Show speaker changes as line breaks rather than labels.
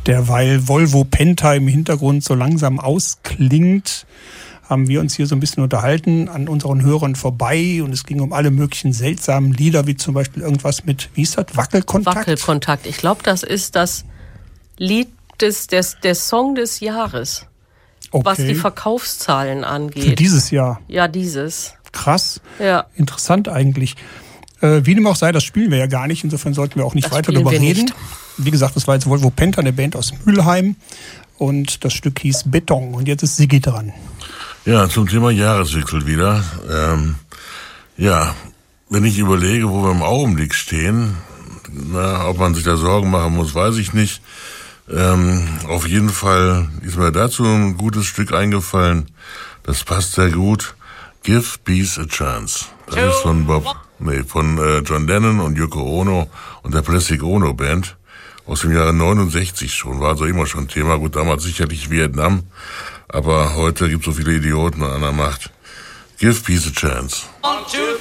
Derweil Volvo Penta im Hintergrund so langsam ausklingt, haben wir uns hier so ein bisschen unterhalten an unseren Hörern vorbei und es ging um alle möglichen seltsamen Lieder, wie zum Beispiel irgendwas mit, wie ist das, Wackelkontakt?
Wackelkontakt. Ich glaube, das ist das Lied der Song des Jahres,
okay,
was die Verkaufszahlen angeht.
Für dieses Jahr?
Ja, dieses.
Krass.
Ja.
Interessant eigentlich. Wie dem auch sei, das spielen wir ja gar nicht. Insofern sollten wir auch nicht weiter darüber reden. Wie gesagt, das war jetzt Volvo Penta, eine Band aus Mülheim. Und das Stück hieß Beton. Und jetzt ist Sigi dran.
Ja, zum Thema Jahreswechsel wieder. Wenn ich überlege, wo wir im Augenblick stehen, ob man sich da Sorgen machen muss, weiß ich nicht. Auf jeden Fall ist mir dazu ein gutes Stück eingefallen. Das passt sehr gut. Give Peace a Chance. Das ist von John Lennon und Yoko Ono und der Plastic Ono Band aus dem Jahre 69 schon. War also immer schon Thema. Gut, damals sicherlich Vietnam. Aber heute gibt es so viele Idioten an der Macht. Give Peace a Chance.
1, 2,